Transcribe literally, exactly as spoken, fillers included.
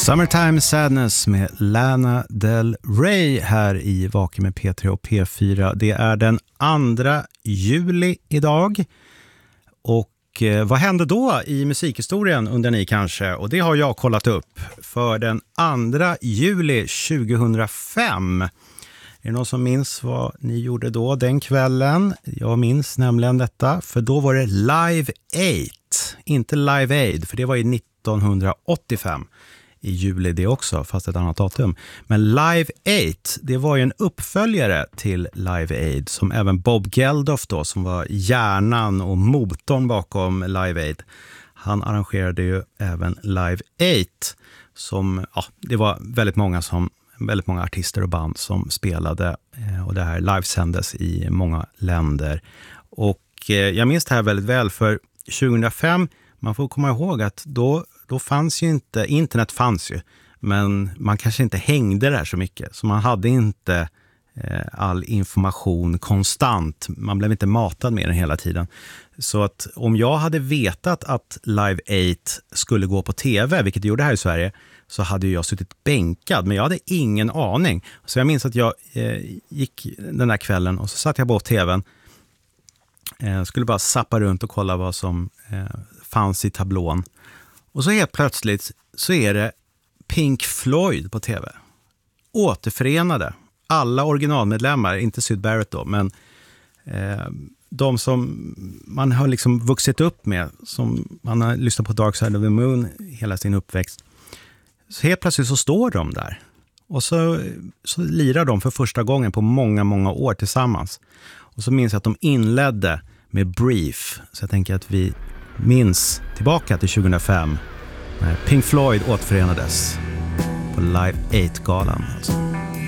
Summertime Sadness med Lana Del Rey här i Vaken med P tre och P fyra. Det är den andra juli idag. Och eh, vad hände då i musikhistorien undrar ni kanske? Och det har jag kollat upp. För den andra juli tjugohundrafem. Är det någon som minns vad ni gjorde då den kvällen? Jag minns nämligen detta. För då var det Live Eight. Inte Live Aid, för det var i nittonhundraåttiofem. I juli det också, fast ett annat datum. Men Live Eight, det var ju en uppföljare till Live Aid som även Bob Geldof då, som var hjärnan och motorn bakom Live Aid. Han arrangerade ju även Live Eight som, ja, det var väldigt många som väldigt många artister och band som spelade och det här livesändes i många länder. Och jag minns det här väldigt väl för tjugohundrafem, man får komma ihåg att då Då fanns ju inte, internet fanns ju, men man kanske inte hängde där så mycket. Så man hade inte eh, all information konstant. Man blev inte matad med den hela tiden. Så att om jag hade vetat att Live Eight skulle gå på tv, vilket det gjorde här i Sverige, så hade jag suttit bänkad. Men jag hade ingen aning. Så jag minns att jag eh, gick den där kvällen och så satt jag på tvn. Eh, skulle bara sappa runt och kolla vad som eh, fanns i tablån. Och så helt plötsligt så är det Pink Floyd på tv. Återförenade. Alla originalmedlemmar, inte Syd Barrett då, men eh, de som man har liksom vuxit upp med, som man har lyssnat på Dark Side of the Moon hela sin uppväxt. Så helt plötsligt så står de där. Och så, så lirar de för första gången på många, många år tillsammans. Och så minns jag att de inledde med Brief. Så jag tänker att vi minns tillbaka till tjugohundrafem när Pink Floyd återförenades på Live Eight-galan. Alltså.